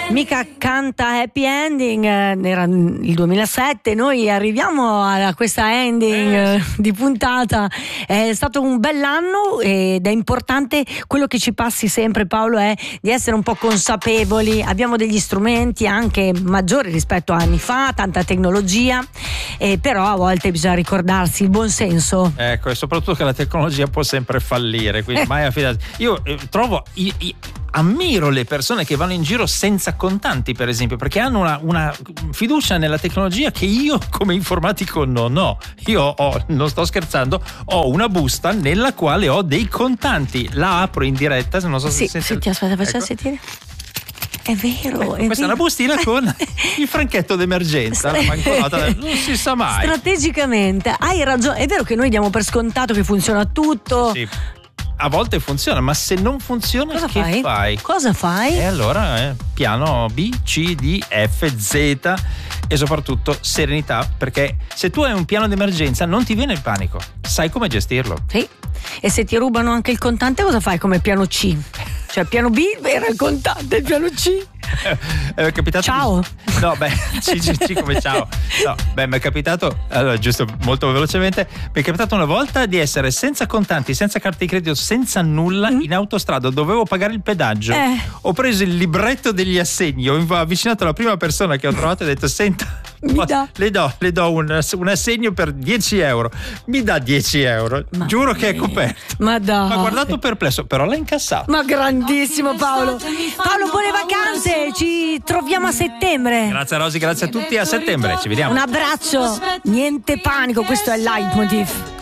Mica canta Happy Ending, era il 2007, noi arriviamo a questa ending di puntata. È stato un bell'anno ed è importante quello che ci passi sempre, Paolo, è di essere un po' consapevoli. Abbiamo degli strumenti anche maggiori rispetto a anni fa, tanta tecnologia, però a volte bisogna ricordarsi il buon senso. Ecco, e soprattutto che la tecnologia può sempre fallire, quindi mai affidati. Io trovo ammiro le persone che vanno in giro senza contanti, per esempio, perché hanno una fiducia nella tecnologia che io come informatico non ho. Non sto scherzando, ho una busta nella quale ho dei contanti, la apro in diretta, se non so se senti, aspetta, facciamo sentire. È vero, questa è una bustina con il franchetto d'emergenza, non si sa mai. Strategicamente hai ragione, è vero che noi diamo per scontato che funziona tutto. Sì. A volte funziona, ma se non funziona fai? Cosa fai? E allora piano B, C, D, F, Z e soprattutto serenità, perché se tu hai un piano d'emergenza non ti viene il panico, sai come gestirlo. Sì. E se ti rubano anche il contante cosa fai come piano C? Cioè piano B era il contante, il piano C. È capitato ciao. No, C come ciao. No, mi è capitato, allora giusto molto velocemente, mi è capitato una volta di essere senza contanti, senza carte di credito, senza nulla in autostrada, dovevo pagare il pedaggio. Ho preso il libretto degli assegni, ho avvicinato la prima persona che ho trovato e ho detto: senta, le do un assegno per 10 euro. Mi dà 10 euro. Giuro che è coperto. Ma dai. Mi ha guardato perplesso, però l'ha incassato. Ma grandissimo Paolo. Paolo, buone vacanze. Ci troviamo a settembre. Grazie Rosy, grazie a tutti, a settembre ci vediamo. Un abbraccio. Niente panico, questo è il leitmotiv.